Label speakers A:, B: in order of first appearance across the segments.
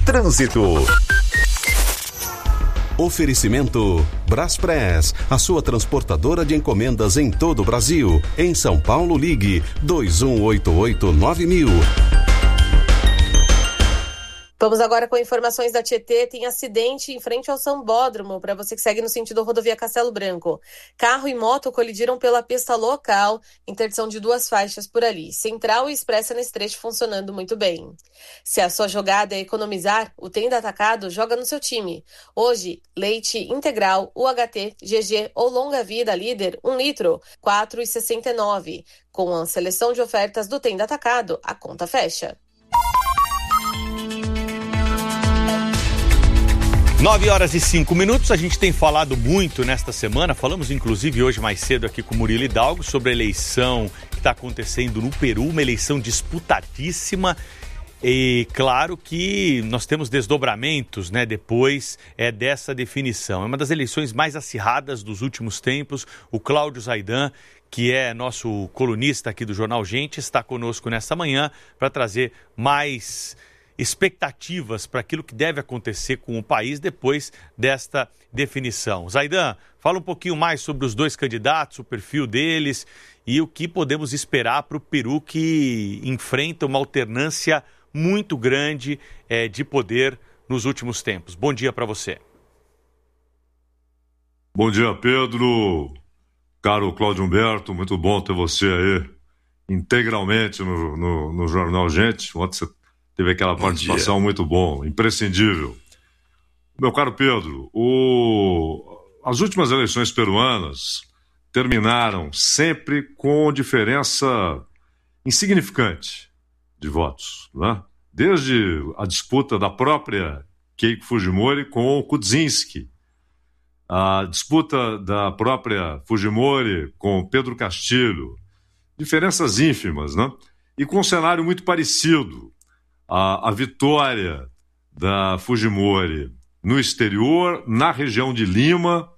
A: Trânsito. Oferecimento Braspress, a sua transportadora de encomendas em todo o Brasil. Em São Paulo, ligue 2188-9000.
B: Vamos agora com informações da Tietê. Tem acidente em frente ao Sambódromo, para você que segue no sentido rodovia Castelo Branco. Carro e moto colidiram pela pista local, interdição de 2 faixas por ali. Central e expressa nesse trecho funcionando muito bem. Se a sua jogada é economizar, o Tenda Atacado joga no seu time. Hoje, leite integral, UHT, GG ou longa vida líder, 1 litro, R$ 4,69. Com a seleção de ofertas do Tenda Atacado, a conta fecha.
C: 9h05. A gente tem falado muito nesta semana, falamos inclusive hoje mais cedo aqui com o Murilo Hidalgo sobre a eleição que está acontecendo no Peru, uma eleição disputadíssima. E claro que nós temos desdobramentos, né, depois dessa definição. É uma das eleições mais acirradas dos últimos tempos. O Cláudio Zaidan, que é nosso colunista aqui do Jornal Gente, está conosco nesta manhã para trazer mais expectativas para aquilo que deve acontecer com o país depois desta definição. Zaidan, fala um pouquinho mais sobre os 2 candidatos, o perfil deles e o que podemos esperar para o Peru, que enfrenta uma alternância muito grande de poder nos últimos tempos. Bom dia para você.
D: Bom dia, Pedro. Caro Cláudio Humberto, muito bom ter você aí integralmente no Jornal Gente. Ontem você teve aquela participação muito bom, imprescindível. Meu caro Pedro, as últimas eleições peruanas terminaram sempre com diferença insignificante de votos, né? Desde a disputa da própria Keiko Fujimori com o Kuczynski, a disputa da própria Fujimori com Pedro Castilho, diferenças ínfimas, né? E com um cenário muito parecido. A vitória da Fujimori no exterior, na região de Lima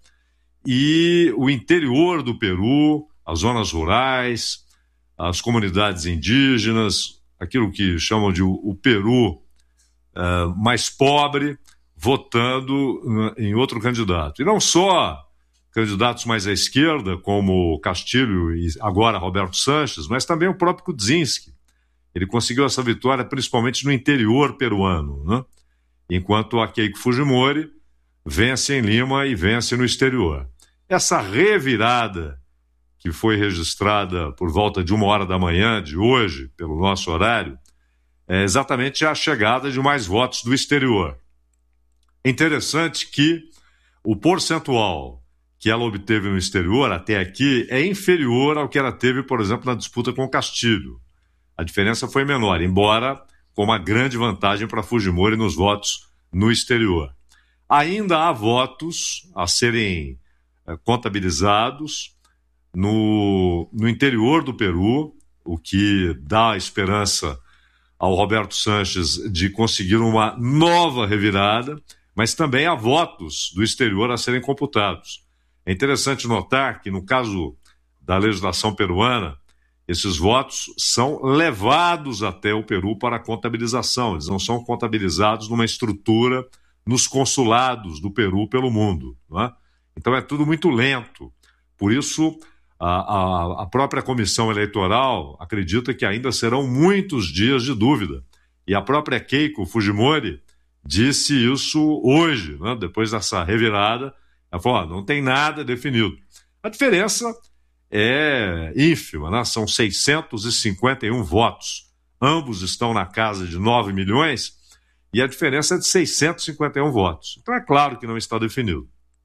D: e o interior do Peru, as zonas rurais, as comunidades indígenas, aquilo que chamam de o Peru mais pobre, votando em outro candidato. E não só candidatos mais à esquerda, como Castilho e agora Roberto Sanches, mas também o próprio Kuczynski. Ele conseguiu essa vitória principalmente no interior peruano, né? Enquanto a Keiko Fujimori vence em Lima e vence no exterior. Essa revirada que foi registrada por volta de 1h da manhã de hoje, pelo nosso horário, é exatamente a chegada de mais votos do exterior. É interessante que o percentual que ela obteve no exterior até aqui é inferior ao que ela teve, por exemplo, na disputa com o Castilho. A diferença foi menor, embora com uma grande vantagem para Fujimori nos votos no exterior. Ainda há votos a serem contabilizados no interior do Peru, o que dá esperança ao Roberto Sanches de conseguir uma nova revirada, mas também há votos do exterior a serem computados. É interessante notar que, no caso da legislação peruana, esses votos são levados até o Peru para a contabilização. Eles não são contabilizados numa estrutura nos consulados do Peru pelo mundo, não é? Então é tudo muito lento. Por isso, a própria comissão eleitoral acredita que ainda serão muitos dias de dúvida. E a própria Keiko Fujimori disse isso hoje, né? Depois dessa revirada. Ela falou, não tem nada definido. A diferença é ínfima, né? São 651 votos. Ambos estão na casa de 9 milhões e a diferença é de 651 votos. Então é claro que não está definido.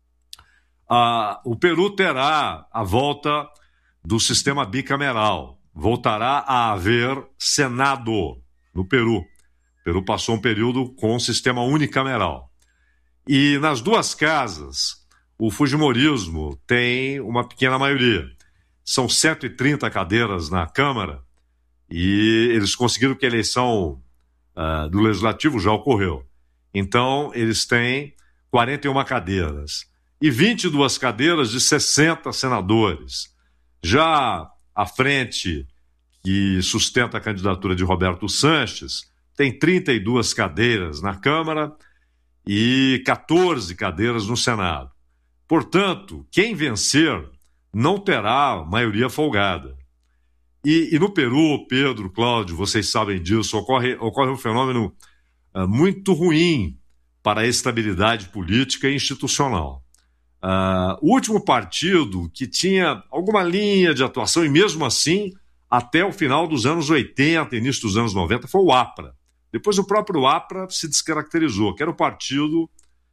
D: O Peru terá a volta do sistema bicameral. Voltará a haver Senado no Peru. O Peru passou um período com um sistema unicameral. E nas duas casas, o fujimorismo tem uma pequena maioria. São 130 cadeiras na Câmara e eles conseguiram que a eleição do Legislativo já ocorreu. Então, eles têm 41 cadeiras e 22 cadeiras de 60 senadores. Já a frente que sustenta a candidatura de Roberto Sanches tem 32 cadeiras na Câmara e 14 cadeiras no Senado. Portanto, quem vencer não terá maioria folgada. E no Peru, Pedro, Cláudio, vocês sabem disso, ocorre um fenômeno muito ruim para a estabilidade política e institucional. O último partido que tinha alguma linha de atuação, e mesmo assim, até o final dos anos 80, início dos anos 90, foi o APRA. Depois o próprio APRA se descaracterizou, que era o partido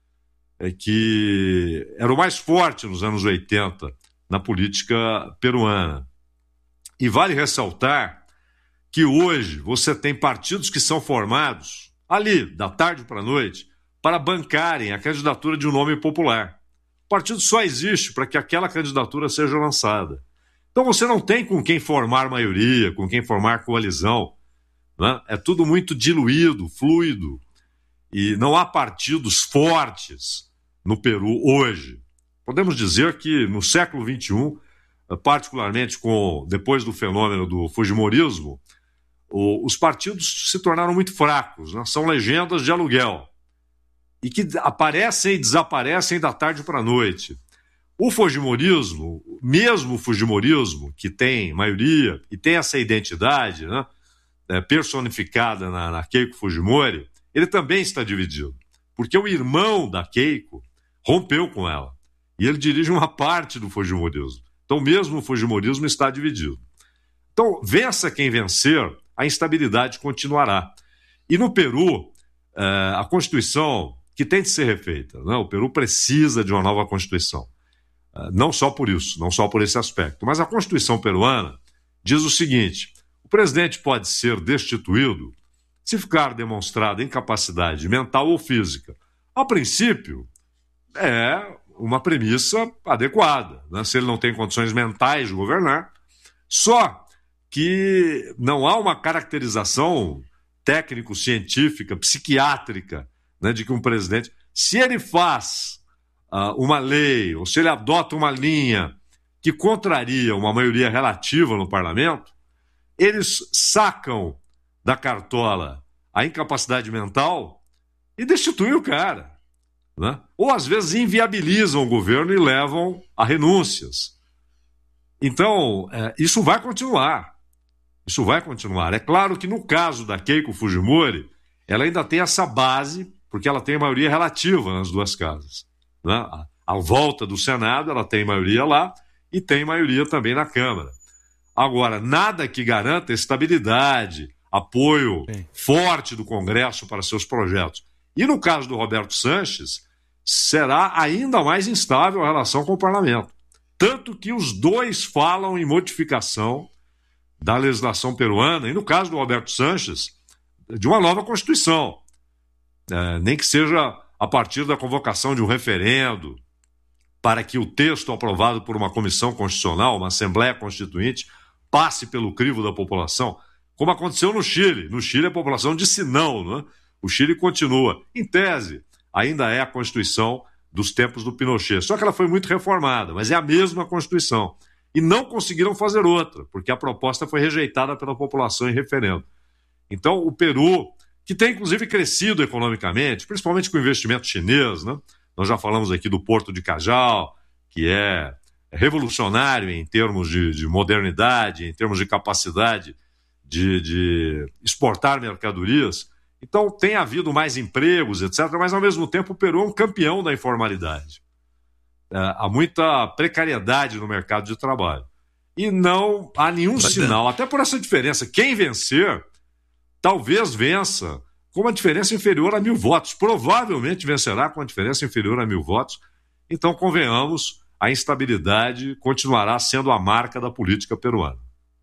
D: que era o mais forte nos anos 80 na política peruana. E vale ressaltar que hoje você tem partidos que são formados ali, da tarde para a noite, para bancarem a candidatura de um nome popular. O partido só existe para que aquela candidatura seja lançada. Então você não tem com quem formar maioria, com quem formar coalizão, né? É tudo muito diluído, fluido, e não há partidos fortes no Peru hoje. Podemos dizer que no século XXI, particularmente depois do fenômeno do fujimorismo, os partidos se tornaram muito fracos, né? São legendas de aluguel e que aparecem e desaparecem da tarde para a noite. O fujimorismo, mesmo o fujimorismo, que tem maioria e tem essa identidade, né, personificada na Keiko Fujimori, ele também está dividido, porque o irmão da Keiko rompeu com ela e ele dirige uma parte do fujimorismo. Então mesmo o fujimorismo está dividido. Então, vença quem vencer, a instabilidade continuará. E no Peru, a Constituição, que tem de ser refeita, né? O Peru precisa de uma nova Constituição. Não só por isso, não só por esse aspecto, mas a Constituição peruana diz o seguinte: o presidente pode ser destituído se ficar demonstrada incapacidade mental ou física. A princípio, é uma premissa adequada, né? Se ele não tem condições mentais de governar, só que não há uma caracterização técnico-científica, psiquiátrica, né, de que um presidente, se ele faz uma lei, ou se ele adota uma linha que contraria uma maioria relativa no parlamento, eles sacam da cartola a incapacidade mental e destituem o cara, né? Ou às vezes inviabilizam o governo e levam a renúncias. Então, isso vai continuar. Isso vai continuar. É claro que no caso da Keiko Fujimori, ela ainda tem essa base, porque ela tem maioria relativa nas duas casas, né? À volta do Senado, ela tem maioria lá e tem maioria também na Câmara. Agora, nada que garanta estabilidade, apoio forte do Congresso para seus projetos. E no caso do Roberto Sanches, será ainda mais instável a relação com o parlamento. Tanto que os dois falam em modificação da legislação peruana, e no caso do Roberto Sanches, de uma nova Constituição. Nem que seja a partir da convocação de um referendo, para que o texto aprovado por uma comissão constitucional, uma Assembleia Constituinte, passe pelo crivo da população, como aconteceu no Chile. No Chile a população disse não, né? O Chile continua. Em tese, ainda é a Constituição dos tempos do Pinochet, só que ela foi muito reformada, mas é a mesma Constituição. E não conseguiram fazer outra, porque a proposta foi rejeitada pela população em referendo. Então, o Peru, que tem inclusive crescido economicamente, principalmente com o investimento chinês, né? Nós já falamos aqui do Porto de Cajal, que é revolucionário em termos de modernidade, em termos de capacidade de exportar mercadorias. Então, tem havido mais empregos, etc., mas, ao mesmo tempo, o Peru é um campeão da informalidade. Há muita precariedade no mercado de trabalho. E não há nenhum sinal, até por essa diferença. Quem vencer, talvez vença com uma diferença inferior a 1.000 votos. Provavelmente vencerá com uma diferença inferior a 1.000 votos. Então, convenhamos, a instabilidade continuará sendo a marca da política peruana.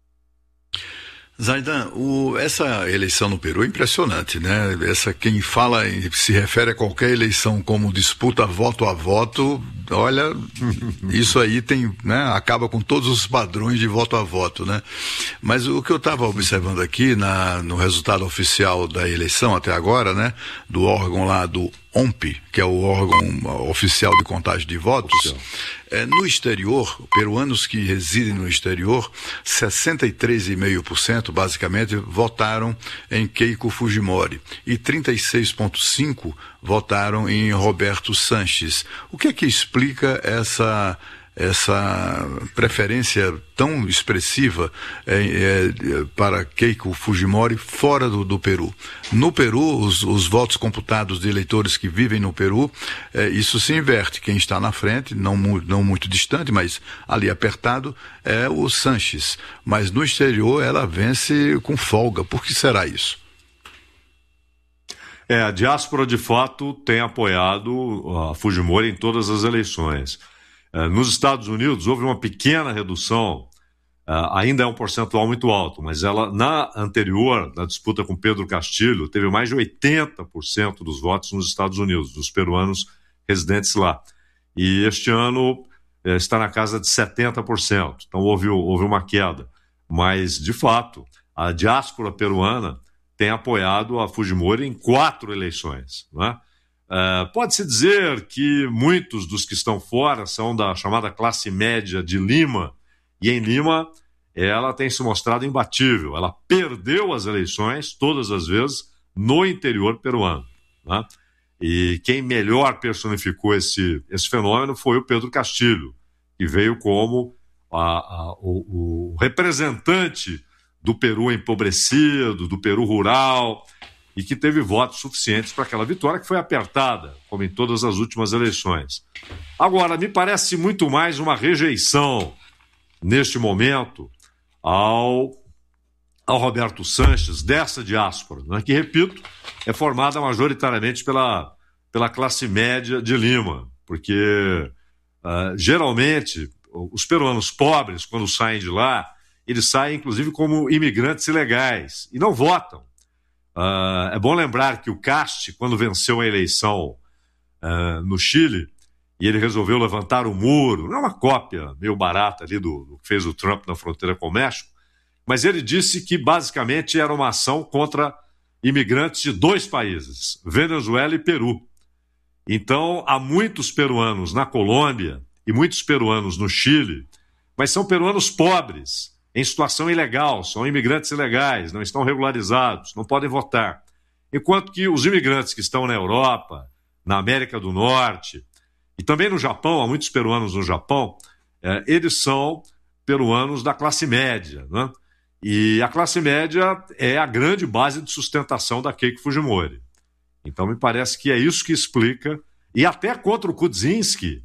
E: Zaidan, essa eleição no Peru é impressionante, né? Quem fala, se refere a qualquer eleição como disputa voto a voto, olha, isso aí tem, né? Acaba com todos os padrões de voto a voto, né? Mas o que eu estava observando aqui no resultado oficial da eleição até agora, né? Do órgão lá do OMP, que é o órgão oficial de contagem de votos, no exterior, peruanos que residem no exterior, 63,5% basicamente votaram em Keiko Fujimori e 36,5% votaram em Roberto Sanches. O que é que explica essa preferência tão expressiva para Keiko Fujimori fora do Peru? No Peru, os votos computados de eleitores que vivem no Peru, isso se inverte. Quem está na frente, não muito distante, mas ali apertado, é o Sanches. Mas no exterior ela vence com folga. Por que será isso?
D: A diáspora, de fato, tem apoiado a Fujimori em todas as eleições. Nos Estados Unidos houve uma pequena redução, ainda é um percentual muito alto, mas ela, na anterior, na disputa com Pedro Castillo, teve mais de 80% dos votos nos Estados Unidos, dos peruanos residentes lá. E este ano está na casa de 70%, então houve uma queda. Mas, de fato, a diáspora peruana tem apoiado a Fujimori em 4 eleições, não é? Pode-se dizer que muitos dos que estão fora são da chamada classe média de Lima, e em Lima ela tem se mostrado imbatível. Ela perdeu as eleições todas as vezes no interior peruano, né? E quem melhor personificou esse fenômeno foi o Pedro Castillo, que veio como o representante do Peru empobrecido, do Peru rural, e que teve votos suficientes para aquela vitória, que foi apertada, como em todas as últimas eleições. Agora, me parece muito mais uma rejeição, neste momento, ao Roberto Sanches, dessa diáspora, né, que, repito, é formada majoritariamente pela classe média de Lima, porque, geralmente, os peruanos pobres, quando saem de lá, eles saem, inclusive, como imigrantes ilegais, e não votam. É bom lembrar que o Casti, quando venceu a eleição no Chile, e ele resolveu levantar o muro, não é uma cópia meio barata ali do que fez o Trump na fronteira com o México, mas ele disse que basicamente era uma ação contra imigrantes de 2 países, Venezuela e Peru. Então, há muitos peruanos na Colômbia e muitos peruanos no Chile, mas são peruanos pobres, em situação ilegal, são imigrantes ilegais, não estão regularizados, não podem votar. Enquanto que os imigrantes que estão na Europa, na América do Norte, e também no Japão, há muitos peruanos no Japão, eles são peruanos da classe média, né? E a classe média é a grande base de sustentação da Keiko Fujimori. Então me parece que é isso que explica, e até contra o Kuczynski,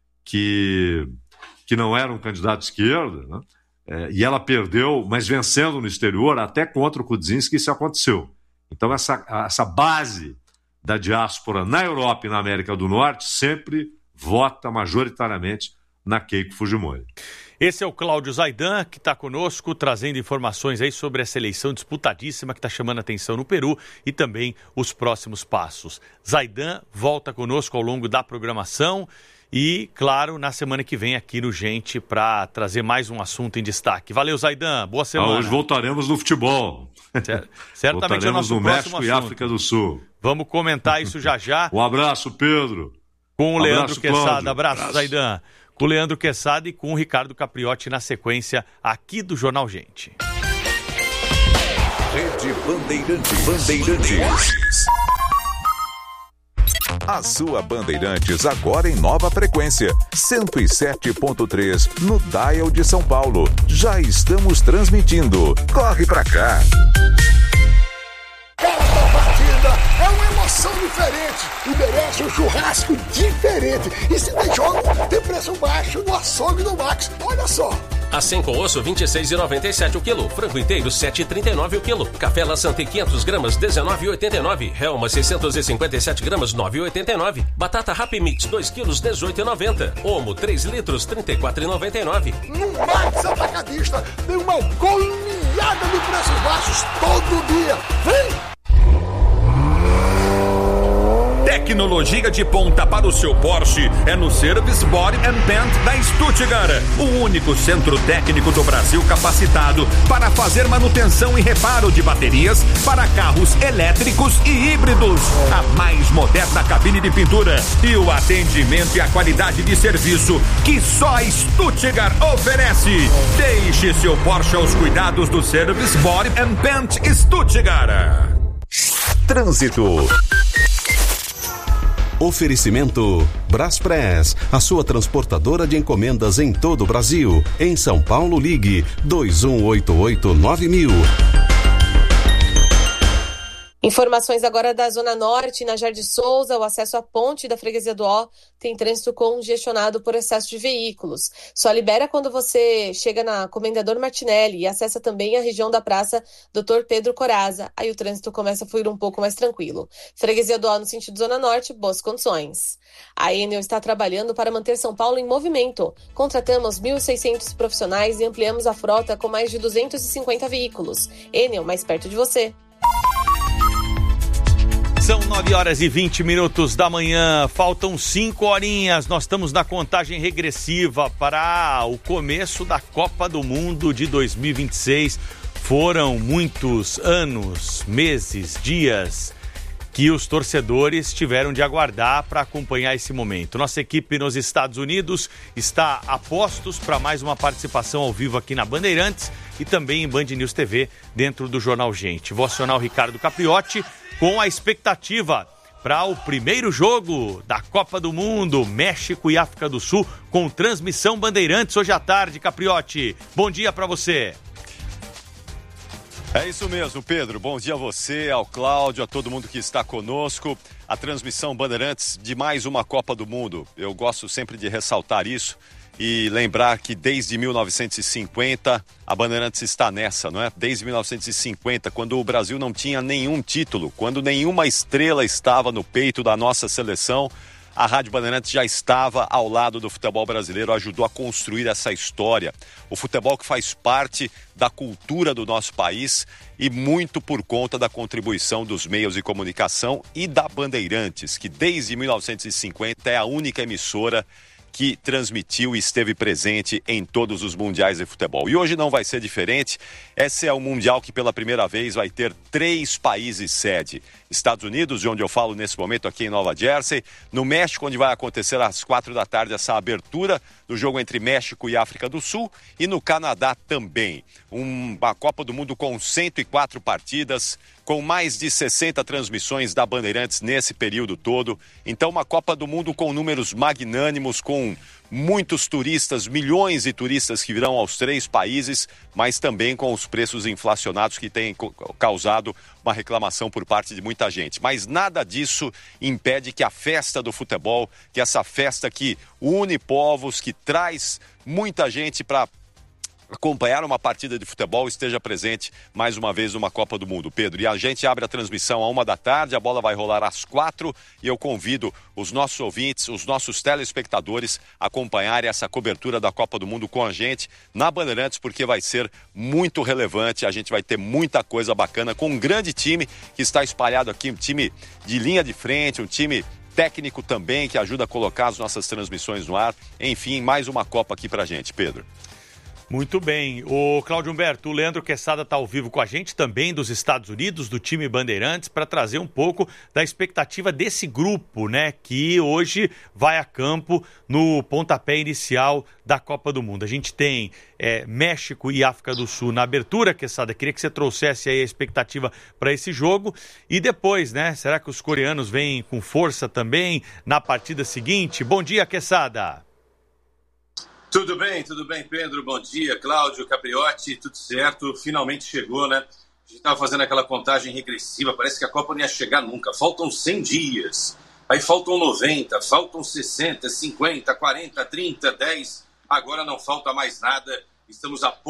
D: que não era um candidato de esquerda, né? E ela perdeu, mas vencendo no exterior, até contra o Kuczynski isso aconteceu. Então essa base da diáspora na Europa e na América do Norte sempre vota majoritariamente na Keiko Fujimori.
C: Esse é o Cláudio Zaidan, que está conosco, trazendo informações aí sobre essa eleição disputadíssima que está chamando a atenção no Peru e também os próximos passos. Zaidan volta conosco ao longo da programação e, claro, na semana que vem aqui no Gente para trazer mais um assunto em destaque. Valeu, Zaidan. Boa semana.
D: Hoje voltaremos no futebol.
C: Certamente é o nosso
D: no
C: próximo
D: México e África do Sul.
C: Vamos comentar isso já já.
D: Um abraço, Pedro.
C: Com o Leandro Quesada.
D: Cláudio.
C: Abraço, Zaidan. Com o Leandro Quesada e com o Ricardo Capriotti na sequência aqui do Jornal Gente.
F: Rede Bandeirantes. A sua Bandeirantes agora em nova frequência, 107.3 no Dial de São Paulo. Já estamos transmitindo. Corre pra cá.
G: Cada partida é uma emoção diferente e merece um churrasco diferente. E se tem jogo, tem preço baixo no açougue do Max. Olha só.
H: Assim com osso, R$ 26,97 o quilo. Frango inteiro, R$ 7,39 o quilo. Café Laçante, 500 gramas, R$ 19,89. Helma, 657 gramas, R$ 9,89. Batata Happy Mix, 2 quilos, R$ 18,90. Omo, 3 litros, R$ 34,99.
G: No Max Atacadista tem uma goleada de preços baixos todo dia. Vem!
I: Tecnologia de ponta para o seu Porsche é no Service Body and Paint da Stuttgart, o único centro técnico do Brasil capacitado para fazer manutenção e reparo de baterias para carros elétricos e híbridos. A mais moderna cabine de pintura e o atendimento e a qualidade de serviço que só a Stuttgart oferece. Deixe seu Porsche aos cuidados do Service Body and Paint Stuttgart.
F: Trânsito.
A: Oferecimento Braspress, a sua transportadora de encomendas em todo o Brasil. Em São Paulo, ligue 2188-9000.
B: Informações agora da Zona Norte, na Jardim Souza, o acesso à ponte da Freguesia do Ó tem trânsito congestionado por excesso de veículos. Só libera quando você chega na Comendador Martinelli e acessa também a região da Praça Dr. Pedro Coraza. Aí o trânsito começa a fluir um pouco mais tranquilo. Freguesia do Ó no sentido Zona Norte, boas condições. A Enel está trabalhando para manter São Paulo em movimento. Contratamos 1.600 profissionais e ampliamos a frota com mais de 250 veículos. Enel, mais perto de você.
C: São 9h20 da manhã, faltam 5 horinhas, nós estamos na contagem regressiva para o começo da Copa do Mundo de 2026. Foram muitos anos, meses, dias que os torcedores tiveram de aguardar para acompanhar esse momento. Nossa equipe nos Estados Unidos está a postos para mais uma participação ao vivo aqui na Bandeirantes e também em Band News TV dentro do Jornal Gente. Vou acionar o Ricardo Capriotti com a expectativa para o primeiro jogo da Copa do Mundo, México e África do Sul, com transmissão Bandeirantes hoje à tarde. Capriotti, bom dia para você.
J: É isso mesmo, Pedro. Bom dia a você, ao Cláudio, a todo mundo que está conosco. A transmissão Bandeirantes de mais uma Copa do Mundo. Eu gosto sempre de ressaltar isso e lembrar que desde 1950 a Bandeirantes está nessa, não é? Desde 1950, quando o Brasil não tinha nenhum título, quando nenhuma estrela estava no peito da nossa seleção, a Rádio Bandeirantes já estava ao lado do futebol brasileiro, ajudou a construir essa história. O futebol que faz parte da cultura do nosso país e muito por conta da contribuição dos meios de comunicação e da Bandeirantes, que desde 1950 é a única emissora que transmitiu e esteve presente em todos os mundiais de futebol. E hoje não vai ser diferente. Esse é um mundial que pela primeira vez vai ter 3 países sede. Estados Unidos, de onde eu falo nesse momento aqui em Nova Jersey, no México, onde vai acontecer às 4 da tarde essa abertura do jogo entre México e África do Sul, e no Canadá também. Uma Copa do Mundo com 104 partidas, com mais de 60 transmissões da Bandeirantes nesse período todo. Então, uma Copa do Mundo com números magnânimos, com muitos turistas, milhões de turistas que virão aos 3 países, mas também com os preços inflacionados que têm causado uma reclamação por parte de muita gente. Mas nada disso impede que a festa do futebol, que essa festa que une povos, que traz muita gente para acompanhar uma partida de futebol, esteja presente mais uma vez numa Copa do Mundo, Pedro. E a gente abre a transmissão à 1 da tarde, a bola vai rolar às 4 e eu convido os nossos ouvintes, os nossos telespectadores a acompanharem essa cobertura da Copa do Mundo com a gente na Bandeirantes, porque vai ser muito relevante, a gente vai ter muita coisa bacana com um grande time que está espalhado aqui, um time de linha de frente, um time técnico também que ajuda a colocar as nossas transmissões no ar. Enfim, mais uma Copa aqui pra gente, Pedro.
C: Muito bem. O Cláudio Humberto, o Leandro Quesada está ao vivo com a gente também dos Estados Unidos, do time Bandeirantes, para trazer um pouco da expectativa desse grupo, né, que hoje vai a campo no pontapé inicial da Copa do Mundo. A gente tem México e África do Sul na abertura, Quesada. Queria que você trouxesse aí a expectativa para esse jogo. E depois, né, será que os coreanos vêm com força também na partida seguinte? Bom dia, Quesada.
K: Tudo bem, Pedro? Bom dia, Cláudio, Capriotti, tudo certo? Finalmente chegou, né? A gente estava fazendo aquela contagem regressiva, parece que a Copa não ia chegar nunca. Faltam 100 dias, aí faltam 90, faltam 60, 50, 40, 30, 10. Agora não falta mais nada. Estamos a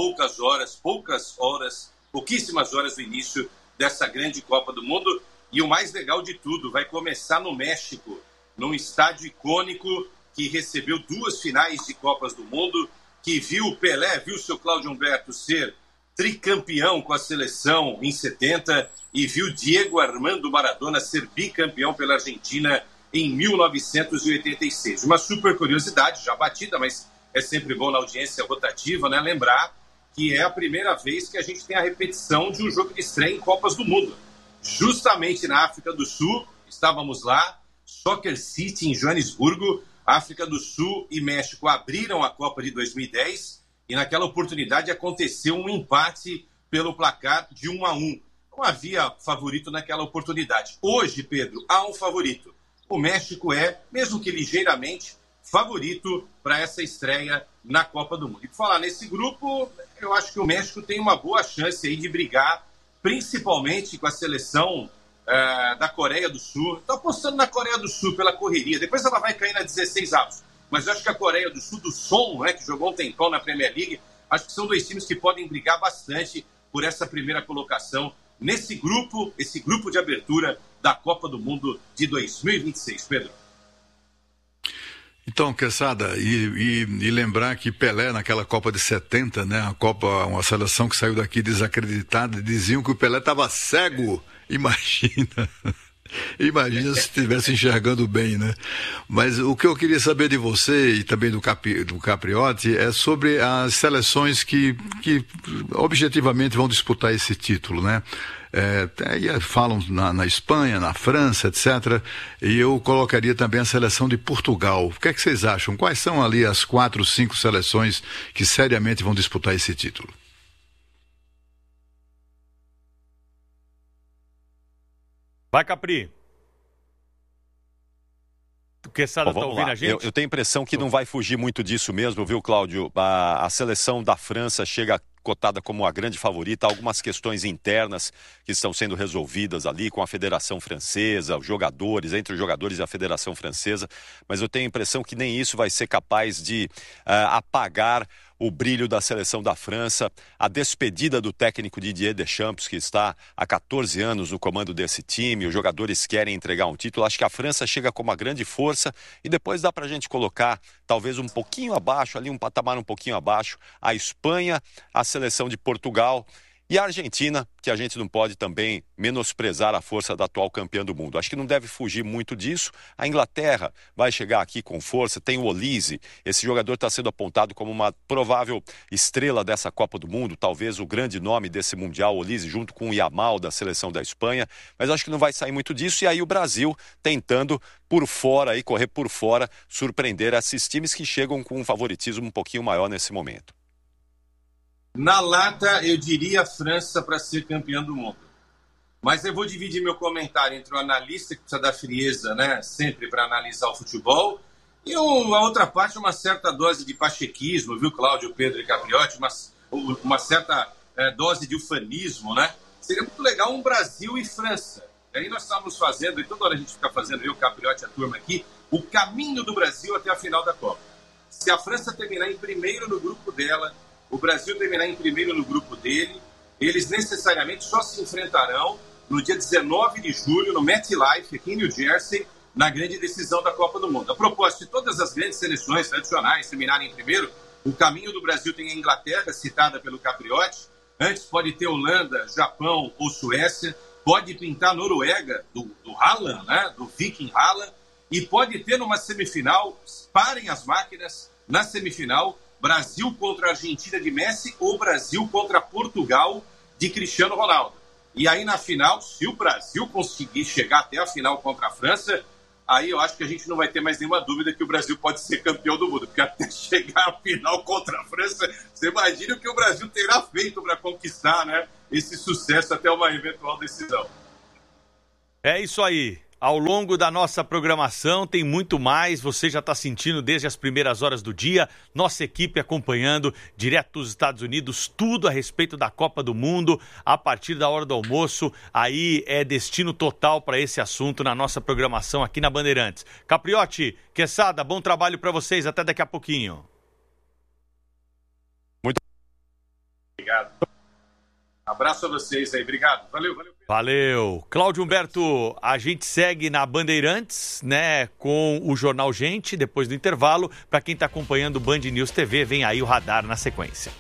K: pouquíssimas horas do início dessa grande Copa do Mundo. E o mais legal de tudo, vai começar no México, num estádio icônico, que recebeu 2 finais de Copas do Mundo, que viu o Pelé, viu o seu Cláudio Humberto ser tricampeão com a seleção em 70 e viu Diego Armando Maradona ser bicampeão pela Argentina em 1986. Uma super curiosidade, já batida, mas é sempre bom na audiência rotativa, né, lembrar que é a primeira vez que a gente tem a repetição de um jogo de estreia em Copas do Mundo. Justamente na África do Sul, estávamos lá, Soccer City, em Joanesburgo. África do Sul e México abriram a Copa de 2010 e naquela oportunidade aconteceu um empate pelo placar de 1-1. Não havia favorito naquela oportunidade. Hoje, Pedro, há um favorito. O México é, mesmo que ligeiramente, favorito para essa estreia na Copa do Mundo. E por falar nesse grupo, eu acho que o México tem uma boa chance aí de brigar, principalmente com a seleção da Coreia do Sul. Estou apostando na Coreia do Sul pela correria. Depois ela vai cair na 16avos. Mas eu acho que a Coreia do Sul, do Son, né, que jogou um tempão na Premier League, acho que são dois times que podem brigar bastante por essa primeira colocação nesse grupo, esse grupo de abertura da Copa do Mundo de 2026. Pedro.
E: Então, Quesada, e lembrar que Pelé naquela Copa de 70, né, uma seleção que saiu daqui desacreditada, diziam que o Pelé estava cego. Imagina se estivesse enxergando bem, né? Mas o que eu queria saber de você e também do Capriotti é sobre as seleções que objetivamente vão disputar esse título, né? Falam na Espanha, na França, etc. E eu colocaria também a seleção de Portugal. O que é que vocês acham? Quais são ali as 4, 5 seleções que seriamente vão disputar esse título?
C: Vai, Capri. O Quesada está ouvindo a gente?
J: Eu tenho a impressão que não vai fugir muito disso mesmo, viu, Cláudio? A seleção da França chega cotada como a grande favorita. Há algumas questões internas que estão sendo resolvidas ali com a Federação Francesa, os jogadores, entre os jogadores e a Federação Francesa. Mas eu tenho a impressão que nem isso vai ser capaz de apagar o brilho da seleção da França, a despedida do técnico Didier Deschamps, que está há 14 anos no comando desse time. Os jogadores querem entregar um título. Acho que a França chega com uma grande força e depois dá para a gente colocar talvez um pouquinho abaixo, ali um patamar um pouquinho abaixo, a Espanha, a seleção de Portugal e a Argentina, que a gente não pode também menosprezar a força da atual campeã do mundo. Acho que não deve fugir muito disso. A Inglaterra vai chegar aqui com força. Tem o Olise. Esse jogador está sendo apontado como uma provável estrela dessa Copa do Mundo. Talvez o grande nome desse Mundial, o Olise, junto com o Yamal da seleção da Espanha. Mas acho que não vai sair muito disso. E aí o Brasil tentando por fora, aí, correr por fora, surpreender esses times que chegam com um favoritismo um pouquinho maior nesse momento.
K: Na lata, eu diria a França para ser campeã do mundo. Mas eu vou dividir meu comentário entre o analista, que precisa da frieza, né, sempre para analisar o futebol, e a outra parte, uma certa dose de pachequismo, viu, Cláudio, Pedro e Capriotti, uma certa dose de ufanismo, né? Seria muito legal um Brasil e França. E aí nós estávamos fazendo, e toda hora a gente fica fazendo, eu, Capriotti, a turma aqui, o caminho do Brasil até a final da Copa. Se a França terminar em primeiro no grupo dela, o Brasil terminar em primeiro no grupo dele, eles necessariamente só se enfrentarão no dia 19 de julho, no MetLife, aqui em New Jersey, na grande decisão da Copa do Mundo. A propósito, de todas as grandes seleções tradicionais terminarem em primeiro, o caminho do Brasil tem a Inglaterra, citada pelo Capriotti, antes pode ter Holanda, Japão ou Suécia, pode pintar Noruega, do Haaland, né, do Viking Haaland, e pode ter numa semifinal, parem as máquinas, na semifinal, Brasil contra a Argentina de Messi ou Brasil contra Portugal de Cristiano Ronaldo. E aí na final, se o Brasil conseguir chegar até a final contra a França, aí eu acho que a gente não vai ter mais nenhuma dúvida que o Brasil pode ser campeão do mundo. Porque até chegar à final contra a França, você imagina o que o Brasil terá feito para conquistar, né, esse sucesso até uma eventual decisão.
C: É isso aí. Ao longo da nossa programação tem muito mais, você já está sentindo desde as primeiras horas do dia, nossa equipe acompanhando direto dos Estados Unidos, tudo a respeito da Copa do Mundo, a partir da hora do almoço, aí é destino total para esse assunto na nossa programação aqui na Bandeirantes. Capriotti, Quesada, bom trabalho para vocês, até daqui a pouquinho.
K: Muito obrigado. Abraço a vocês aí, obrigado, valeu.
C: Valeu. Cláudio Humberto, a gente segue na Bandeirantes, né, com o Jornal Gente, depois do intervalo. Para quem está acompanhando o Band News TV, vem aí o Radar na sequência.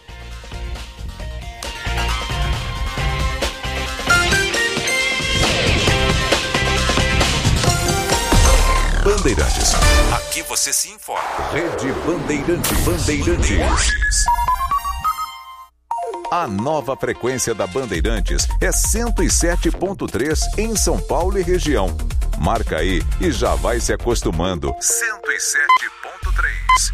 F: Bandeirantes. Aqui você se informa. Rede Bandeirantes. A nova frequência da Bandeirantes é 107.3 em São Paulo e região. Marca aí e já vai se acostumando. 107.3.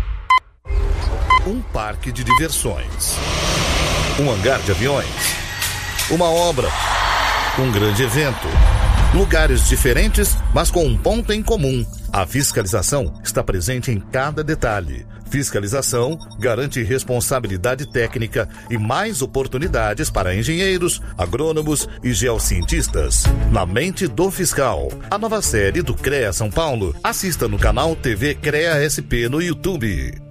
L: Um parque de diversões. Um hangar de aviões. Uma obra. Um grande evento. Lugares diferentes, mas com um ponto em comum. A fiscalização está presente em cada detalhe. Fiscalização garante responsabilidade técnica e mais oportunidades para engenheiros, agrônomos e geocientistas. Na mente do fiscal. A nova série do CREA São Paulo. Assista no canal TV CREA SP no YouTube.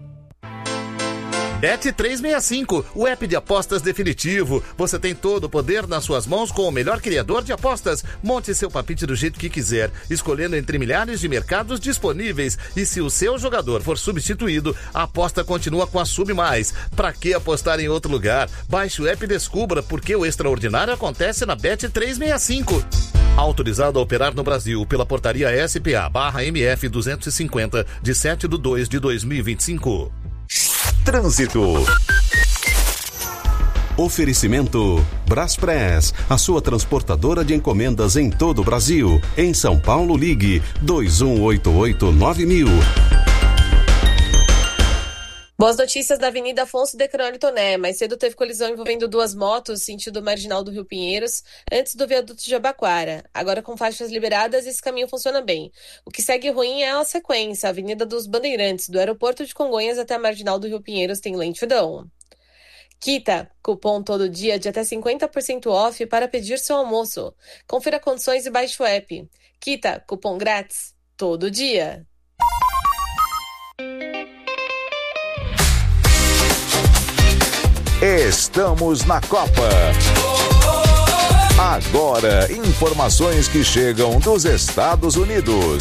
L: Bet365, o app de apostas definitivo. Você tem todo o poder nas suas mãos com o melhor criador de apostas. Monte seu palpite do jeito que quiser, escolhendo entre milhares de mercados disponíveis. E se o seu jogador for substituído, a aposta continua com a Sub+. Pra que apostar em outro lugar? Baixe o app e descubra porque o extraordinário acontece na Bet365. Autorizado a operar no Brasil pela portaria SPA/MF 250 de 7/2/2025.
F: Trânsito.
A: Oferecimento Braspress, a sua transportadora de encomendas em todo o Brasil. Em São Paulo, ligue 2188-9000.
B: Boas notícias da Avenida Afonso Decrânio Toné. Mais cedo teve colisão envolvendo duas motos, sentido marginal do Rio Pinheiros, antes do viaduto de Jabaquara. Agora com faixas liberadas, esse caminho funciona bem. O que segue ruim é a sequência. A Avenida dos Bandeirantes, do aeroporto de Congonhas até a marginal do Rio Pinheiros, tem lentidão. Quita, cupom todo dia de até 50% off para pedir seu almoço. Confira condições e baixe o app. Quita, cupom grátis, todo dia.
F: Estamos na Copa. Agora, informações que chegam dos Estados Unidos.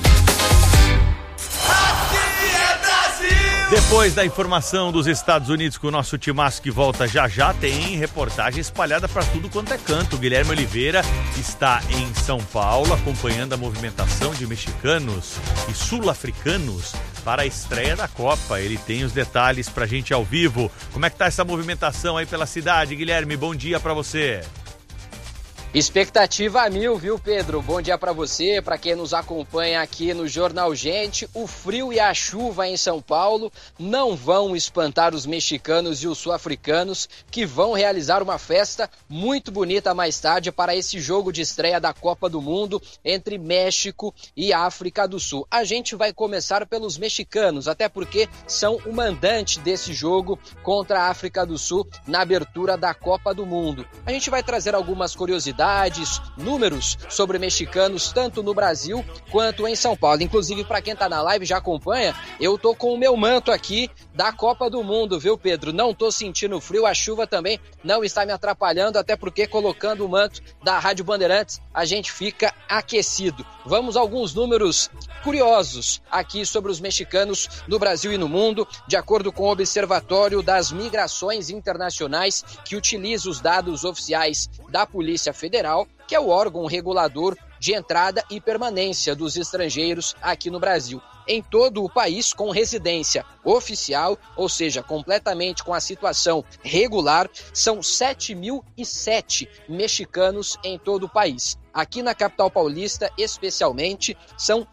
C: Depois da informação dos Estados Unidos com o nosso timaço que volta já já, tem reportagem espalhada para tudo quanto é canto. O Guilherme Oliveira está em São Paulo acompanhando a movimentação de mexicanos e sul-africanos para a estreia da Copa. Ele tem os detalhes pra gente ao vivo. Como é que tá essa movimentação aí pela cidade, Guilherme? Bom dia pra você.
M: Expectativa a mil, viu, Pedro? Bom dia para você, para quem nos acompanha aqui no Jornal Gente. O frio e a chuva em São Paulo não vão espantar os mexicanos e os sul-africanos, que vão realizar uma festa muito bonita mais tarde para esse jogo de estreia da Copa do Mundo entre México e África do Sul. A gente vai começar pelos mexicanos, até porque são o mandante desse jogo contra a África do Sul na abertura da Copa do Mundo. A gente vai trazer algumas curiosidades, números sobre mexicanos, tanto no Brasil quanto em São Paulo. Inclusive, para quem tá na live já acompanha, eu tô com o meu manto aqui da Copa do Mundo, viu, Pedro? Não tô sentindo frio, a chuva também não está me atrapalhando, até porque colocando o manto da Rádio Bandeirantes, a gente fica aquecido. Vamos a alguns números curiosos aqui sobre os mexicanos no Brasil e no mundo, de acordo com o Observatório das Migrações Internacionais, que utiliza os dados oficiais da Polícia Federal, que é o órgão regulador de entrada e permanência dos estrangeiros aqui no Brasil. Em todo o país, com residência oficial, ou seja, completamente com a situação regular, são 7.007 mexicanos em todo o país. Aqui na capital paulista, especialmente, são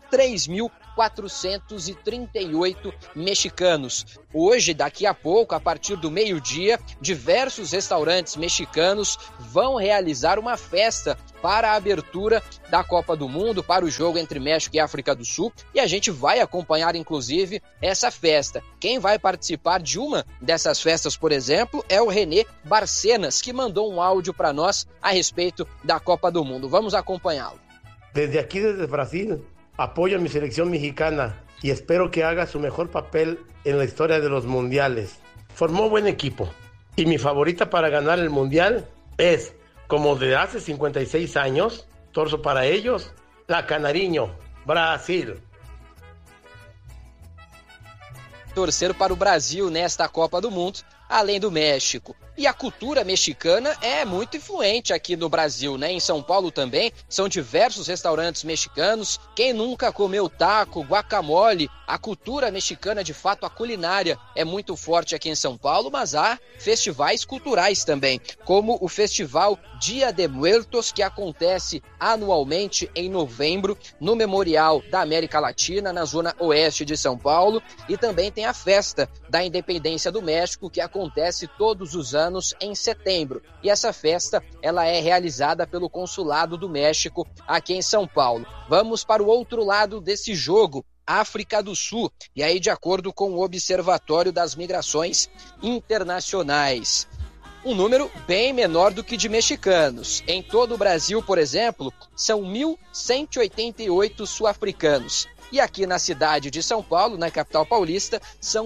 M: 3.438 mexicanos. Hoje, daqui a pouco, a partir do meio-dia, diversos restaurantes mexicanos vão realizar uma festa para a abertura da Copa do Mundo, para o jogo entre México e África do Sul, e a gente vai acompanhar, inclusive, essa festa. Quem vai participar de uma dessas festas, por exemplo, é o René Barcenas, que mandou um áudio para nós a respeito da Copa do Mundo. Vamos acompanhá-lo.
N: Desde aqui, desde Brasil, apoyo a mi selección mexicana y espero que haga su mejor papel en la historia de los mundiales. Formó buen equipo y mi favorita para ganar el mundial es, como de hace 56 años, torzo para ellos, la Canariño, Brasil.
M: Torcer para o Brasil nesta Copa do Mundo, além do México. E a cultura mexicana é muito influente aqui no Brasil, né? Em São Paulo também são diversos restaurantes mexicanos. Quem nunca comeu taco, guacamole? A cultura mexicana, de fato, a culinária é muito forte aqui em São Paulo, mas há festivais culturais também, como o Festival Dia de Muertos, que acontece anualmente em novembro no Memorial da América Latina, na zona oeste de São Paulo, e também tem a Festa da Independência do México, que acontece todos os anos em setembro. E essa festa, ela é realizada pelo Consulado do México aqui em São Paulo. Vamos para o outro lado desse jogo, África do Sul, e aí de acordo com o Observatório das Migrações Internacionais, um número bem menor do que de mexicanos. Em todo o Brasil, por exemplo, são 1.188 sul-africanos. E aqui na cidade de São Paulo, na capital paulista, são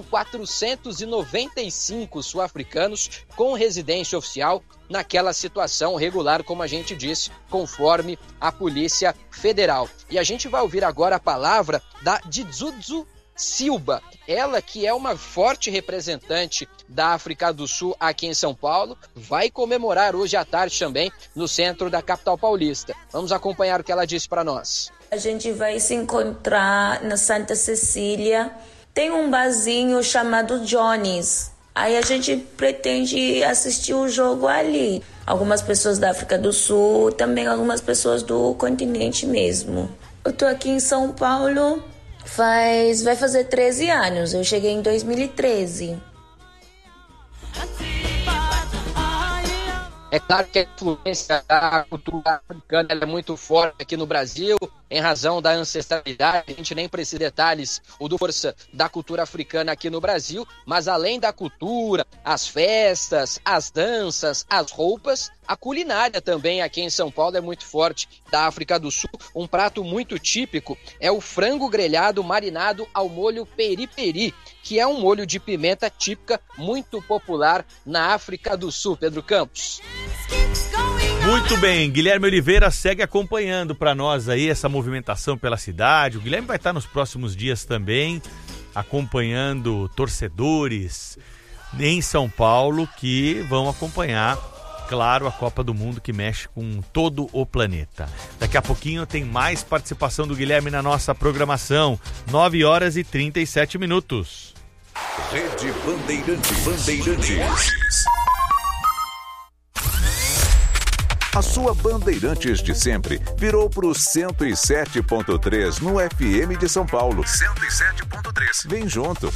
M: 495 sul-africanos com residência oficial naquela situação regular, como a gente disse, conforme a Polícia Federal. E a gente vai ouvir agora a palavra da Didzudzu Silva, ela que é uma forte representante da África do Sul aqui em São Paulo, vai comemorar hoje à tarde também no centro da capital paulista. Vamos acompanhar o que ela disse para nós.
O: A gente vai se encontrar na Santa Cecília. Tem um barzinho chamado Johnny's. Aí a gente pretende assistir o jogo ali. Algumas pessoas da África do Sul, também algumas pessoas do continente mesmo. Eu tô aqui em São Paulo vai fazer 13 anos. Eu cheguei em 2013.
M: É claro que a influência da cultura africana é muito forte aqui no Brasil, em razão da ancestralidade. A gente nem precisa de detalhes da força da cultura africana aqui no Brasil, mas além da cultura, as festas, as danças, as roupas, a culinária também aqui em São Paulo é muito forte da África do Sul. Um prato muito típico é o frango grelhado marinado ao molho peri-peri, que é um molho de pimenta típica muito popular na África do Sul. Pedro Campos.
C: Muito bem, Guilherme Oliveira segue acompanhando para nós aí essa movimentação pela cidade. O Guilherme vai estar nos próximos dias também acompanhando torcedores em São Paulo que vão acompanhar, claro, a Copa do Mundo que mexe com todo o planeta. Daqui a pouquinho tem mais participação do Guilherme na nossa programação. 9h37.
F: Rede Bandeirantes. A sua Bandeirantes de sempre virou pro 107.3 no FM de São Paulo. 107.3. Vem junto.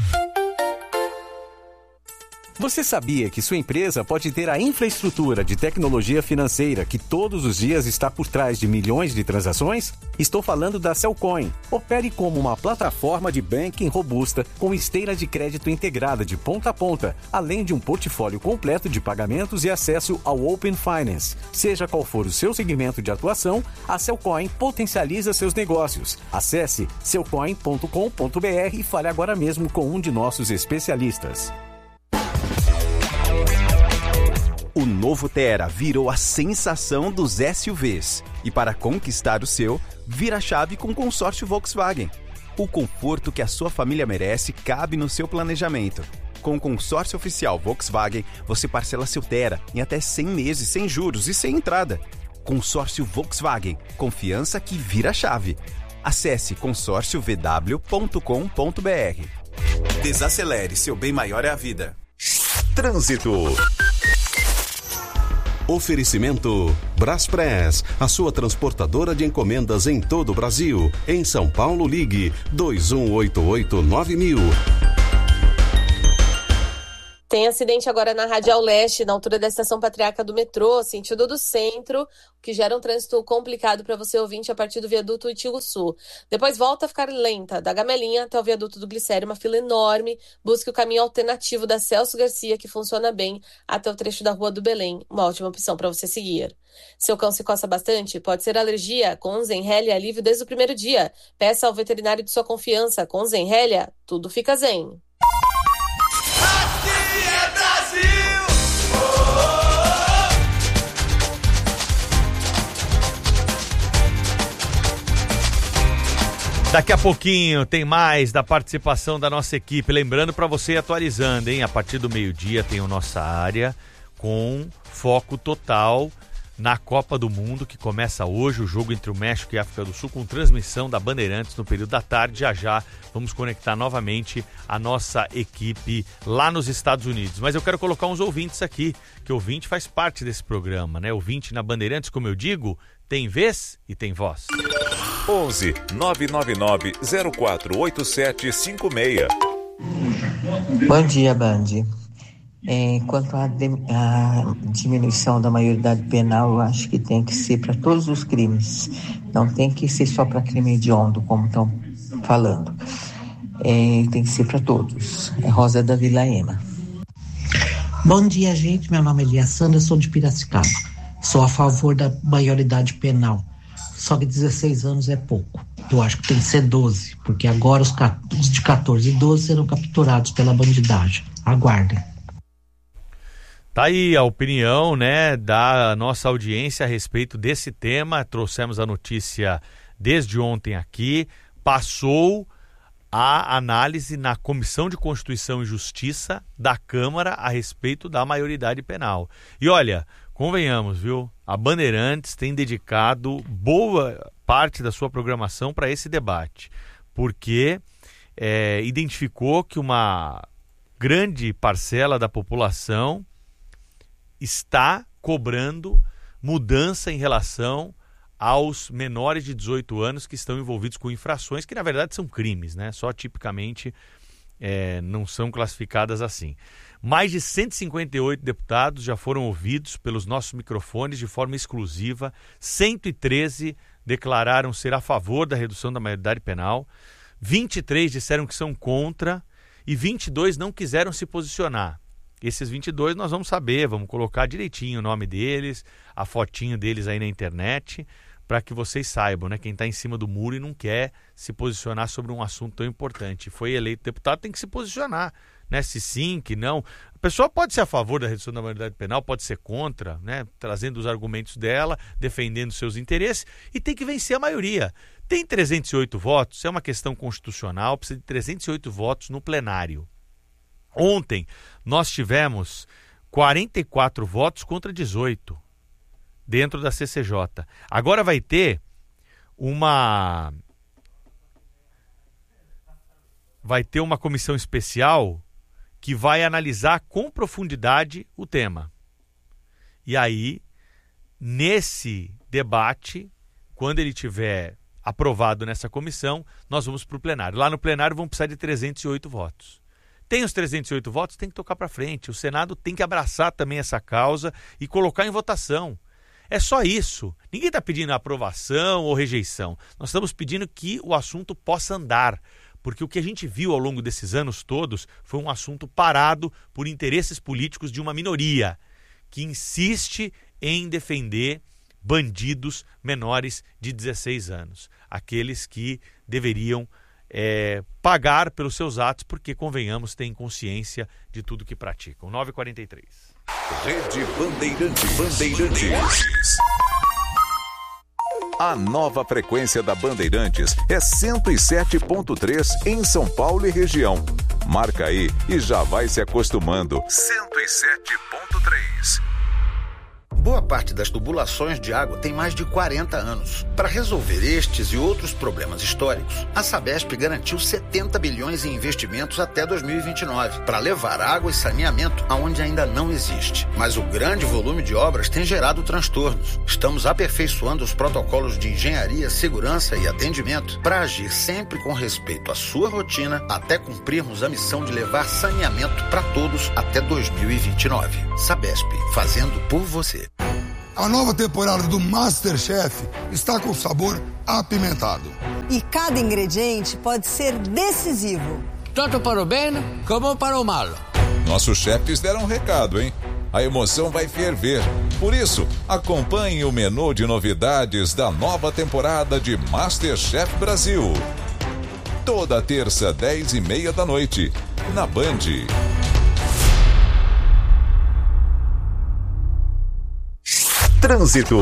P: Você sabia que sua empresa pode ter a infraestrutura de tecnologia financeira que todos os dias está por trás de milhões de transações? Estou falando da Cellcoin. Opere como uma plataforma de banking robusta com esteira de crédito integrada de ponta a ponta, além de um portfólio completo de pagamentos e acesso ao Open Finance. Seja qual for o seu segmento de atuação, a Cellcoin potencializa seus negócios. Acesse cellcoin.com.br e fale agora mesmo com um de nossos especialistas.
Q: O novo Tera virou a sensação dos SUVs. E para conquistar o seu, vira a chave com o consórcio Volkswagen. O conforto que a sua família merece cabe no seu planejamento. Com o consórcio oficial Volkswagen, você parcela seu Tera em até 100 meses, sem juros e sem entrada. Consórcio Volkswagen. Confiança que vira a chave. Acesse consórciovw.com.br. Desacelere, seu bem maior é a vida.
A: Trânsito. Oferecimento Braspress, a sua transportadora de encomendas em todo o Brasil. Em São Paulo, ligue 2188-9000.
B: Tem acidente agora na Radial Leste, na altura da Estação Patriarca do metrô, sentido do centro, o que gera um trânsito complicado para você ouvinte a partir do viaduto Itiúçu. Depois volta a ficar lenta, da Gamelinha até o viaduto do Glicério, uma fila enorme. Busque o caminho alternativo da Celso Garcia, que funciona bem, até o trecho da Rua do Belém. Uma ótima opção para você seguir. Seu cão se coça bastante? Pode ser alergia. Com Zenrelia, alívio desde o primeiro dia. Peça ao veterinário de sua confiança. Com Zenrelia, tudo fica zen.
C: Daqui a pouquinho tem mais da participação da nossa equipe. Lembrando para você atualizando, hein? A partir do meio-dia tem o Nossa Área. com foco total na Copa do Mundo, que começa hoje, o jogo entre o México e a África do Sul, com transmissão da Bandeirantes no período da tarde. Já vamos conectar novamente a nossa equipe lá nos Estados Unidos. Mas eu quero colocar uns ouvintes aqui, que o ouvinte faz parte desse programa, né? Ouvinte na Bandeirantes, como eu digo, tem vez e tem voz.
F: 11 999 048756.
R: Bom dia, Band. Quanto à diminuição da maioridade penal, eu acho que tem que ser para todos os crimes. Não tem que ser só para crime hediondo, como estão falando. Tem que ser para todos. Rosa da Vila Ema.
S: Bom dia, gente. Meu nome é Elia Sandra, sou de Piracicaba. Sou a favor da maioridade penal. Só que 16 anos é pouco. Eu acho que tem que ser 12, porque agora os de 14 e 12 serão capturados pela bandidagem. Aguardem.
C: Tá aí a opinião, né, da nossa audiência a respeito desse tema. Trouxemos a notícia desde ontem aqui. Passou a análise na Comissão de Constituição e Justiça da Câmara a respeito da maioridade penal. E olha, convenhamos, viu? A Bandeirantes tem dedicado boa parte da sua programação para esse debate, porque identificou que uma grande parcela da população está cobrando mudança em relação aos menores de 18 anos que estão envolvidos com infrações que, na verdade, são crimes, né? Só tipicamente não são classificadas assim. Mais de 158 deputados já foram ouvidos pelos nossos microfones de forma exclusiva. 113 declararam ser a favor da redução da maioridade penal. 23 disseram que são contra e 22 não quiseram se posicionar. Esses 22 nós vamos saber, vamos colocar direitinho o nome deles, a fotinho deles aí na internet, para que vocês saibam, né? Quem está em cima do muro e não quer se posicionar sobre um assunto tão importante. Foi eleito deputado, tem que se posicionar, né? Se sim, que não. A pessoa pode ser a favor da redução da maioridade penal, pode ser contra, né? Trazendo os argumentos dela, defendendo seus interesses, e tem que vencer a maioria. Tem 308 votos, é uma questão constitucional, precisa de 308 votos no plenário. Ontem nós tivemos 44 votos contra 18 dentro da CCJ. Agora vai ter uma comissão especial que vai analisar com profundidade o tema. E aí, nesse debate, quando ele tiver aprovado nessa comissão, nós vamos para o plenário. Lá no plenário vão precisar de 308 votos. Tem os 308 votos, tem que tocar para frente. O Senado tem que abraçar também essa causa e colocar em votação. É só isso. Ninguém está pedindo aprovação ou rejeição. Nós estamos pedindo que o assunto possa andar. Porque o que a gente viu ao longo desses anos todos foi um assunto parado por interesses políticos de uma minoria que insiste em defender bandidos menores de 16 anos. Aqueles que deveriam pagar pelos seus atos, porque, convenhamos, têm consciência de tudo que praticam. 9h43.
F: Rede Bandeirantes. A nova frequência da Bandeirantes é 107.3 em São Paulo e região. Marca aí e já vai se acostumando. 107.3.
T: Boa parte das tubulações de água tem mais de 40 anos. Para resolver estes e outros problemas históricos, a Sabesp garantiu 70 bilhões em investimentos até 2029, para levar água e saneamento aonde ainda não existe. Mas o grande volume de obras tem gerado transtornos. Estamos aperfeiçoando os protocolos de engenharia, segurança e atendimento para agir sempre com respeito à sua rotina, até cumprirmos a missão de levar saneamento para todos até 2029. Sabesp, fazendo por você.
G: A nova temporada do MasterChef está com sabor apimentado.
U: E cada ingrediente pode ser decisivo.
V: Tanto para o bem como para o mal.
F: Nossos chefes deram um recado, hein? A emoção vai ferver. Por isso, acompanhe o menu de novidades da nova temporada de MasterChef Brasil. Toda terça, 10h30 da noite, na Band.
A: Trânsito.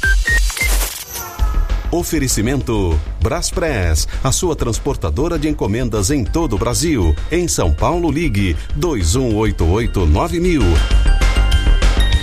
A: Oferecimento Braspress, a sua transportadora de encomendas em todo o Brasil. Em São Paulo, ligue 2188-9000.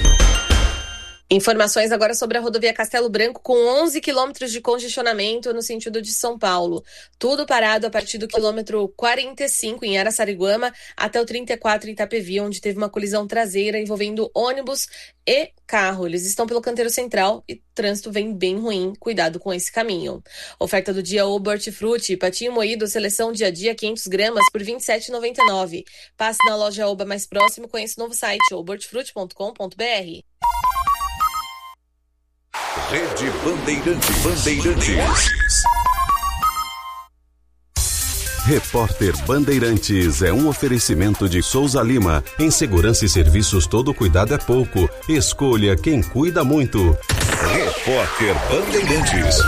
B: Informações agora sobre a rodovia Castelo Branco, com 11 quilômetros de congestionamento no sentido de São Paulo. Tudo parado a partir do quilômetro 45 em Araçariguama até o 34 em Itapevi, onde teve uma colisão traseira envolvendo ônibus e carro. Eles estão pelo canteiro central e o trânsito vem bem ruim. Cuidado com esse caminho. Oferta do dia Oba Hortifruti, patinho moído, seleção dia a dia, 500 gramas por R$ 27,99. Passe na loja Oba mais próximo, conheça o novo site obertifruti.com.br.
F: Rede Bandeirantes.
A: Repórter Bandeirantes é um oferecimento de Souza Lima. Em segurança e serviços, todo cuidado é pouco. Escolha quem cuida muito.
F: Repórter Bandeirantes.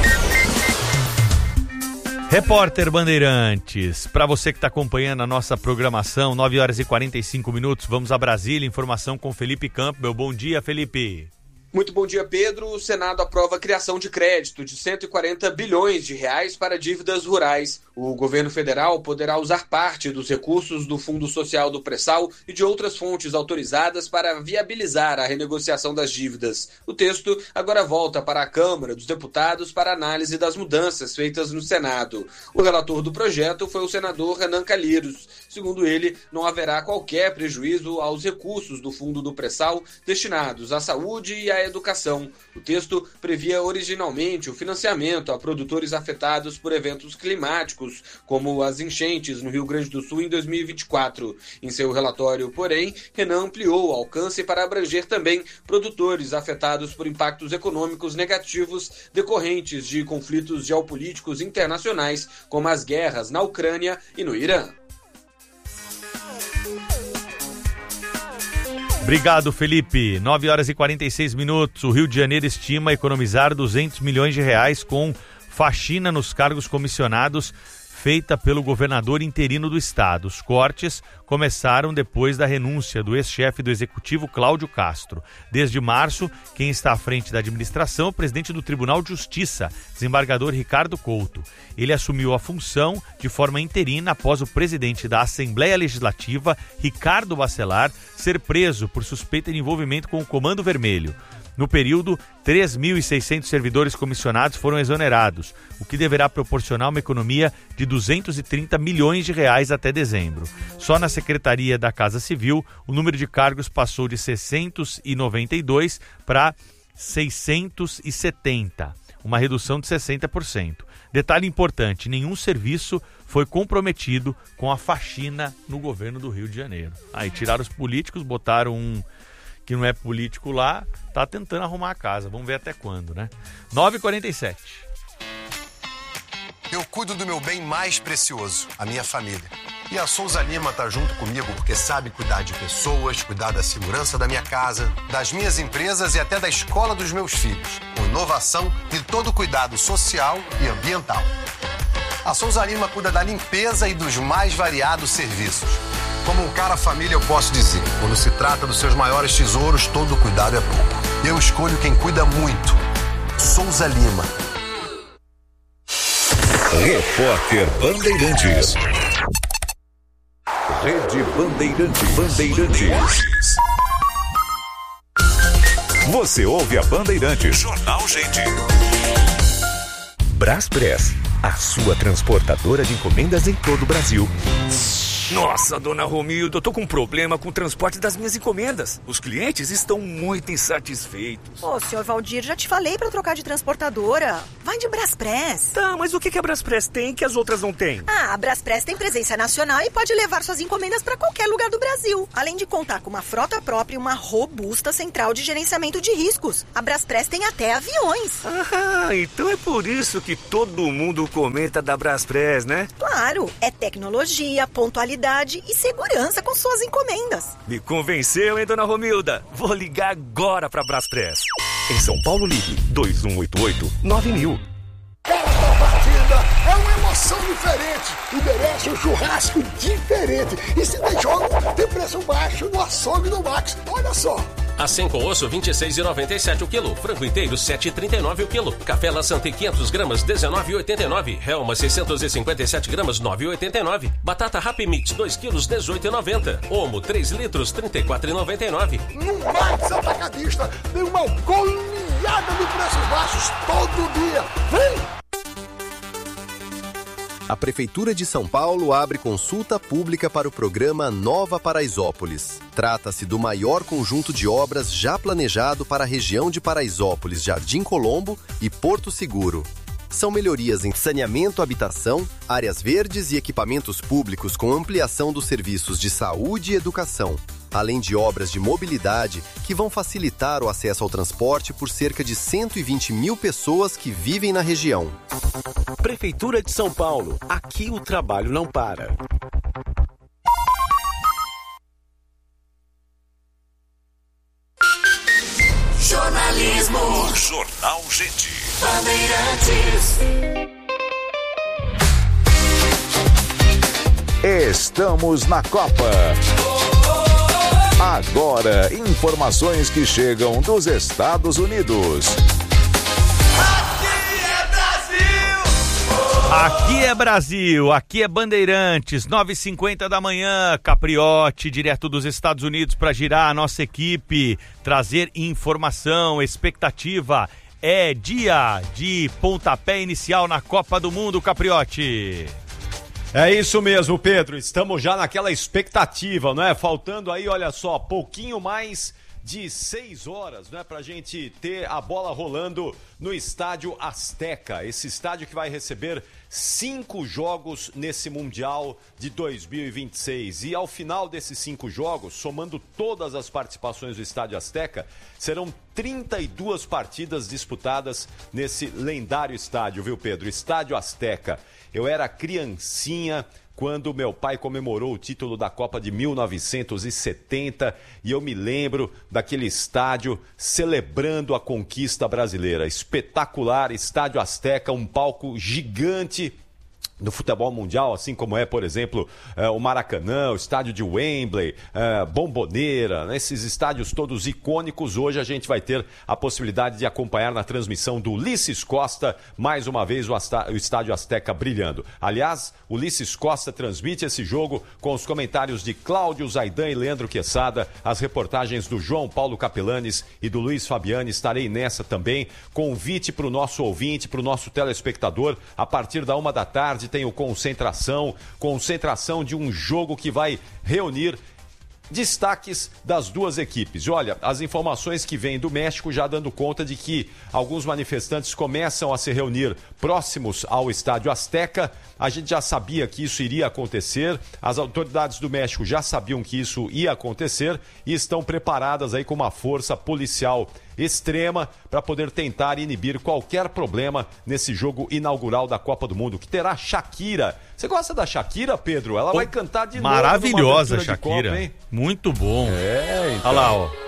C: Repórter Bandeirantes, para você que está acompanhando a nossa programação, 9 horas e 45 minutos, vamos a Brasília, informação com Felipe Campbell. Bom dia, Felipe.
D: Muito bom dia, Pedro. O Senado aprova a criação de crédito de 140 bilhões de reais para dívidas rurais. O governo federal poderá usar parte dos recursos do Fundo Social do Pré-Sal e de outras fontes autorizadas para viabilizar a renegociação das dívidas. O texto agora volta para a Câmara dos Deputados para análise das mudanças feitas no Senado. O relator do projeto foi o senador Renan Calheiros. Segundo ele, não haverá qualquer prejuízo aos recursos do Fundo do Pré-Sal destinados à saúde e à educação. O texto previa originalmente o financiamento a produtores afetados por eventos climáticos, como as enchentes no Rio Grande do Sul em 2024. Em seu relatório, porém, Renan ampliou o alcance para abranger também produtores afetados por impactos econômicos negativos decorrentes de conflitos geopolíticos internacionais, como as guerras na Ucrânia e no Irã.
C: Obrigado, Felipe. 9 horas e 46 minutos. O Rio de Janeiro estima economizar 200 milhões de reais com faxina nos cargos comissionados feita pelo governador interino do estado. Os cortes começaram depois da renúncia do ex-chefe do executivo, Cláudio Castro. Desde março, quem está à frente da administração é o presidente do Tribunal de Justiça, desembargador Ricardo Couto. Ele assumiu a função de forma interina após o presidente da Assembleia Legislativa, Ricardo Bacelar, ser preso por suspeita de envolvimento com o Comando Vermelho. No período, 3.600 servidores comissionados foram exonerados, o que deverá proporcionar uma economia de 230 milhões de reais até dezembro. Só na Secretaria da Casa Civil, o número de cargos passou de 692 para 670, uma redução de 60%. Detalhe importante, nenhum serviço foi comprometido com a faxina no governo do Rio de Janeiro. Aí tiraram os políticos, botaram um que não é político lá, tá tentando arrumar a casa. Vamos ver até quando, né? 9h47.
H: Eu cuido do meu bem mais precioso, a minha família. E a Souza Lima tá junto comigo porque sabe cuidar de pessoas, cuidar da segurança da minha casa, das minhas empresas e até da escola dos meus filhos, com inovação e todo o cuidado social e ambiental. A Souza Lima cuida da limpeza e dos mais variados serviços. Como um cara família, eu posso dizer, quando se trata dos seus maiores tesouros, todo cuidado é pouco. Eu escolho quem cuida muito. Souza Lima.
F: Repórter Bandeirantes. Rede Bandeirantes. Você ouve a Bandeirantes. Jornal Gente.
W: Braspress, a sua transportadora de encomendas em todo o Brasil.
X: Nossa, dona Romilda, eu tô com um problema com o transporte das minhas encomendas. Os clientes estão muito insatisfeitos.
Y: Ô, senhor Valdir, já te falei pra trocar de transportadora. Vai de Braspress.
X: Tá, mas o que a Braspress tem que as outras não têm?
Y: Ah, a Braspress tem presença nacional e pode levar suas encomendas pra qualquer lugar do Brasil. Além de contar com uma frota própria e uma robusta central de gerenciamento de riscos. A Braspress tem até aviões.
X: Ah, então é por isso que todo mundo comenta da Braspress, né?
Y: Claro, é tecnologia, pontualidade e segurança com suas encomendas.
X: Me convenceu, hein, dona Romilda? Vou ligar agora pra Braspress.
W: Em São Paulo, ligue 2188-9000.
G: Cada partida é uma emoção diferente e merece um churrasco diferente. E se tem jogo, tem preço baixo no açougue do Max. Olha só.
E: Acém com osso, R$ 26,97 o quilo. Frango inteiro, R$ 7,39 o quilo. Café Laçante 500 gramas, R$ 19,89. Helma 657 gramas, R$ 9,89. Batata Happy Mix 2 quilos, R$ 18,90. Omo 3 litros, R$ 34,99.
G: No Max Atacadista tem uma goleada de preços baixos todo dia. Vem!
I: A Prefeitura de São Paulo abre consulta pública para o programa Nova Paraisópolis. Trata-se do maior conjunto de obras já planejado para a região de Paraisópolis, Jardim Colombo e Porto Seguro. São melhorias em saneamento, habitação, áreas verdes e equipamentos públicos com ampliação dos serviços de saúde e educação, além de obras de mobilidade que vão facilitar o acesso ao transporte por cerca de 120 mil pessoas que vivem na região.
P: Prefeitura de São Paulo. Aqui o trabalho não para.
W: Jornalismo. Jornal Gente. Bandeirantes.
F: Estamos na Copa. Agora, informações que chegam dos Estados Unidos.
C: Aqui é Brasil, aqui é Bandeirantes, 9h50 da manhã, Capriotti, direto dos Estados Unidos para girar a nossa equipe, trazer informação, expectativa. É dia de pontapé inicial na Copa do Mundo, Capriotti.
J: É isso mesmo, Pedro, estamos já naquela expectativa, não é? Faltando aí, olha só, pouquinho mais de 6 horas, né, pra gente ter a bola rolando no Estádio Azteca, esse estádio que vai receber 5 jogos nesse Mundial de 2026. E ao final desses 5 jogos, somando todas as participações do Estádio Azteca, serão 32 partidas disputadas nesse lendário estádio, viu, Pedro? Estádio Azteca. Eu era criancinha quando meu pai comemorou o título da Copa de 1970 e eu me lembro daquele estádio celebrando a conquista brasileira. Espetacular, Estádio Azteca, um palco gigante do futebol mundial, assim como é, por exemplo, o Maracanã, o estádio de Wembley, Bombonera, né? Esses estádios todos icônicos. Hoje a gente vai ter a possibilidade de acompanhar na transmissão do Ulisses Costa, mais uma vez o Estádio Azteca brilhando. Aliás, o Ulisses Costa transmite esse jogo com os comentários de Cláudio Zaidan e Leandro Quesada, as reportagens do João Paulo Capelanes e do Luiz Fabiani. Estarei nessa também. Convite para o nosso ouvinte, para o nosso telespectador, a partir da 13h tem o Concentração de um jogo que vai reunir destaques das duas equipes. Olha, as informações que vêm do México já dando conta de que alguns manifestantes começam a se reunir próximos ao Estádio Azteca. A gente já sabia que isso iria acontecer, as autoridades do México já sabiam que isso ia acontecer e estão preparadas aí com uma força policial extrema para poder tentar inibir qualquer problema nesse jogo inaugural da Copa do Mundo, que terá Shakira. Você gosta da Shakira, Pedro? Ela vai cantar de novo.
C: Maravilhosa, Shakira.
J: Copa, hein?
C: Muito bom.
J: Então.
C: Olha lá, ó.